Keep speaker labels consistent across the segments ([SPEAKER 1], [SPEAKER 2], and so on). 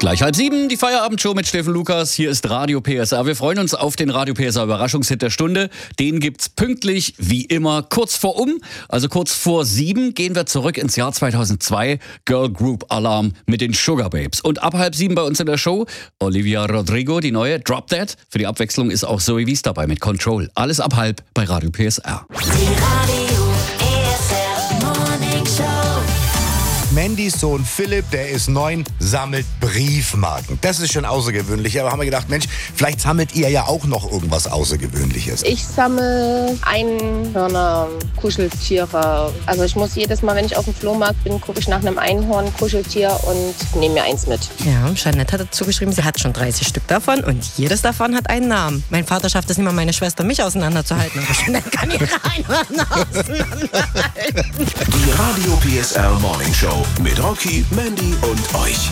[SPEAKER 1] Gleich 6:30, die Feierabendshow mit Steffen Lukas. Hier ist Radio PSR. Wir freuen uns auf den Radio PSR Überraschungshit der Stunde. Den gibt's pünktlich, wie immer, kurz vor 7 gehen wir zurück ins Jahr 2002. Girl Group Alarm mit den Sugar Babes. Und ab 6:30 bei uns in der Show Olivia Rodrigo, die neue Drop That. Für die Abwechslung ist auch Zoe Wies dabei mit Control. Alles ab 6:30 bei Radio PSR.
[SPEAKER 2] Die Radio PSR Morning Show.
[SPEAKER 3] Mandys Sohn Philipp, der ist 9, sammelt Briefmarken. Das ist schon außergewöhnlich. Aber haben wir gedacht, Mensch, vielleicht sammelt ihr ja auch noch irgendwas Außergewöhnliches.
[SPEAKER 4] Ich sammle Einhörner, Kuscheltiere. Also ich muss jedes Mal, wenn ich auf dem Flohmarkt bin, gucke ich nach einem Einhorn, Kuscheltier und nehme mir eins mit.
[SPEAKER 5] Ja, Jeanette hat dazu geschrieben, sie hat schon 30 Stück davon und jedes davon hat einen Namen. Mein Vater schafft es nicht mal, meine Schwester mich auseinanderzuhalten. Aber Jeanette kann ihre Einhörner auseinanderhalten.
[SPEAKER 6] Die Radio PSR Morning Show mit Rocky, Mandy und euch.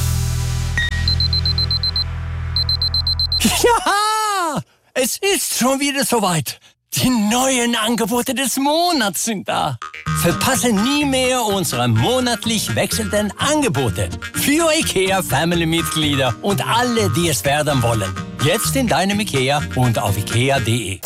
[SPEAKER 7] Ja, es ist schon wieder soweit. Die neuen Angebote des Monats sind da. Verpasse nie mehr unsere monatlich wechselnden Angebote. Für IKEA-Family-Mitglieder und alle, die es werden wollen. Jetzt in deinem IKEA und auf ikea.de.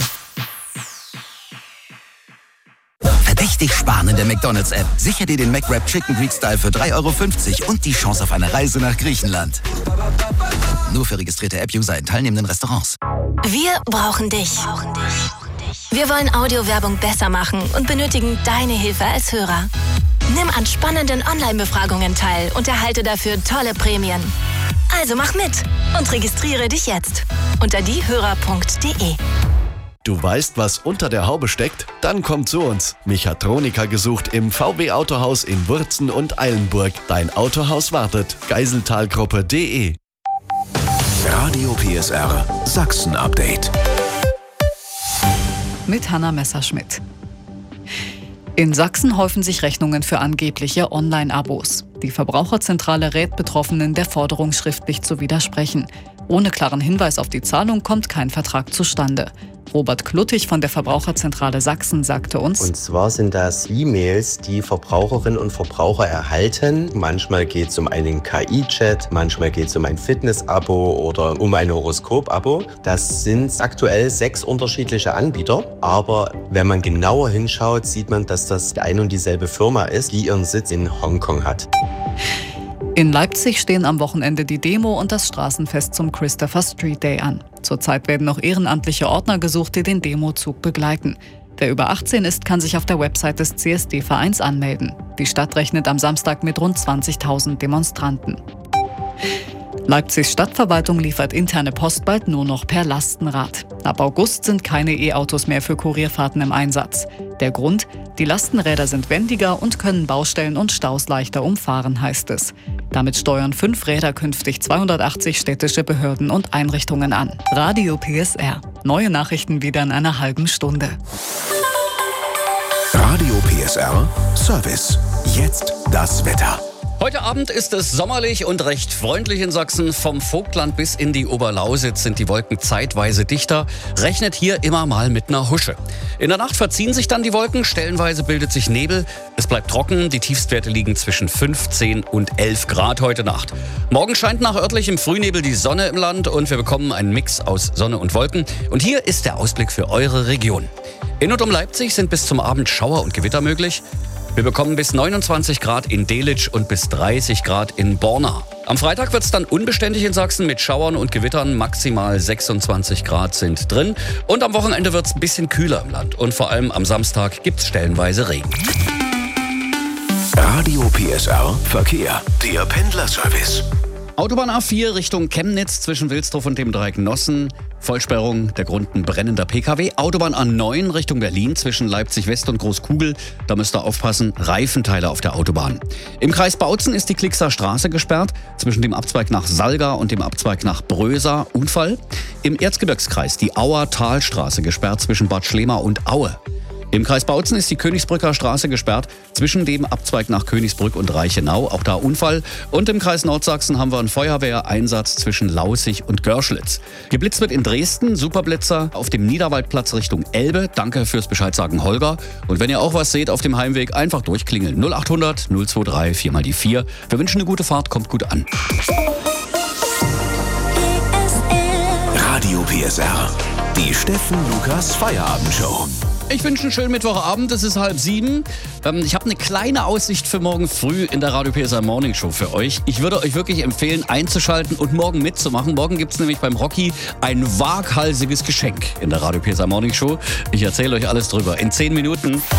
[SPEAKER 8] Verdächtig sparen in der McDonald's-App. Sicher dir den McWrap Chicken Greek Style für 3,50 € und die Chance auf eine Reise nach Griechenland. Nur für registrierte App-User in teilnehmenden Restaurants.
[SPEAKER 2] Wir brauchen dich. Wir wollen Audiowerbung besser machen und benötigen deine Hilfe als Hörer. Nimm an spannenden Online-Befragungen teil und erhalte dafür tolle Prämien. Also mach mit und registriere dich jetzt unter diehörer.de.
[SPEAKER 9] Du weißt, was unter der Haube steckt? Dann komm zu uns. Mechatroniker gesucht im VW Autohaus in Wurzen und Eilenburg. Dein Autohaus wartet. Geiseltalgruppe.de.
[SPEAKER 6] Radio PSR Sachsen Update.
[SPEAKER 10] Mit Hanna Messerschmidt. In Sachsen häufen sich Rechnungen für angebliche Online-Abos. Die Verbraucherzentrale rät Betroffenen, der Forderung schriftlich zu widersprechen. Ohne klaren Hinweis auf die Zahlung kommt kein Vertrag zustande. Robert Kluttig von der Verbraucherzentrale Sachsen sagte uns:
[SPEAKER 11] Und zwar sind das E-Mails, die Verbraucherinnen und Verbraucher erhalten. Manchmal geht es um einen KI-Chat, manchmal geht es um ein Fitness-Abo oder um ein Horoskop-Abo. Das sind aktuell 6 unterschiedliche Anbieter. Aber wenn man genauer hinschaut, sieht man, dass das ein und dieselbe Firma ist, die ihren Sitz in Hongkong hat.
[SPEAKER 10] In Leipzig stehen am Wochenende die Demo und das Straßenfest zum Christopher Street Day an. Zurzeit werden noch ehrenamtliche Ordner gesucht, die den Demozug begleiten. Wer über 18 ist, kann sich auf der Website des CSD-Vereins anmelden. Die Stadt rechnet am Samstag mit rund 20.000 Demonstranten. Leipzigs Stadtverwaltung liefert interne Post bald nur noch per Lastenrad. Ab August sind keine E-Autos mehr für Kurierfahrten im Einsatz. Der Grund? Die Lastenräder sind wendiger und können Baustellen und Staus leichter umfahren, heißt es. Damit steuern 5 Räder künftig 280 städtische Behörden und Einrichtungen an. Radio PSR. Neue Nachrichten wieder in einer halben Stunde.
[SPEAKER 6] Radio PSR Service. Jetzt das Wetter.
[SPEAKER 1] Heute Abend ist es sommerlich und recht freundlich in Sachsen. Vom Vogtland bis in die Oberlausitz sind die Wolken zeitweise dichter. Rechnet hier immer mal mit einer Husche. In der Nacht verziehen sich dann die Wolken, stellenweise bildet sich Nebel. Es bleibt trocken, die Tiefstwerte liegen zwischen 15 und 11 Grad heute Nacht. Morgen scheint nach örtlichem Frühnebel die Sonne im Land und wir bekommen einen Mix aus Sonne und Wolken. Und hier ist der Ausblick für eure Region. In und um Leipzig sind bis zum Abend Schauer und Gewitter möglich. Wir bekommen bis 29 Grad in Delitzsch und bis 30 Grad in Borna. Am Freitag wird es dann unbeständig in Sachsen mit Schauern und Gewittern. Maximal 26 Grad sind drin. Und am Wochenende wird es ein bisschen kühler im Land. Und vor allem am Samstag gibt es stellenweise Regen.
[SPEAKER 6] Radio PSR Verkehr. Der Pendlerservice.
[SPEAKER 1] Autobahn A4 Richtung Chemnitz zwischen Wilsdruff und dem Dreieck Nossen. Vollsperrung, der Grund ein brennender PKW. Autobahn A9 Richtung Berlin zwischen Leipzig West und Großkugel. Da müsst ihr aufpassen, Reifenteile auf der Autobahn. Im Kreis Bautzen ist die Klickser Straße gesperrt. Zwischen dem Abzweig nach Salga und dem Abzweig nach Brösa Unfall. Im Erzgebirgskreis die Auer Talstraße gesperrt zwischen Bad Schlema und Aue. Im Kreis Bautzen ist die Königsbrücker Straße gesperrt, zwischen dem Abzweig nach Königsbrück und Reichenau, auch da Unfall. Und im Kreis Nordsachsen haben wir einen Feuerwehreinsatz zwischen Laußig und Görschlitz. Geblitzt wird in Dresden, Superblitzer auf dem Niederwaldplatz Richtung Elbe. Danke fürs Bescheidsagen, Holger. Und wenn ihr auch was seht auf dem Heimweg, einfach durchklingeln. 0800 023 4 mal die 4. Wir wünschen eine gute Fahrt, kommt gut an.
[SPEAKER 6] Radio PSR. Die Steffen Lukas Feierabendshow.
[SPEAKER 1] Ich wünsche einen schönen Mittwochabend, es ist 6:30. Ich habe eine kleine Aussicht für morgen früh in der Radio PSR Morning Show für euch. Ich würde euch wirklich empfehlen, einzuschalten und morgen mitzumachen. Morgen gibt es nämlich beim Rocky ein waghalsiges Geschenk in der Radio PSR Morning Show. Ich erzähle euch alles drüber in 10 Minuten.